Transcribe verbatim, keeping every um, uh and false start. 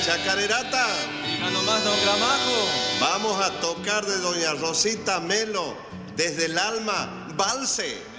Chacarerata. Diga nomás, don Gramajo. Vamos a tocar de doña Rosita Melo, desde el alma, Valse.